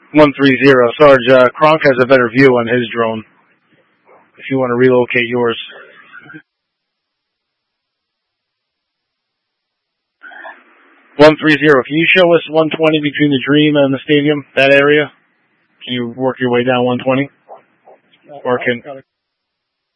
130. Sarge, Kronk has a better view on his drone. If you want to relocate yours. 130. Can you show us 120 between the Dream and the stadium, that area? Can you work your way down 120? Or can...